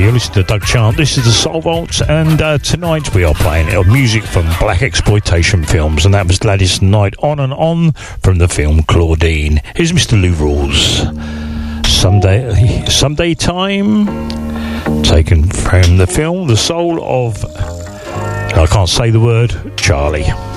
You're listening to Doug Chant. This is the Soul Vaults, and tonight we are playing music from black exploitation films, and that was Gladys Knight, On and On, from the film Claudine. Here's Mr. Lou Rawls. Someday Time, taken from the film The Soul of, I can't say the word, Charlie.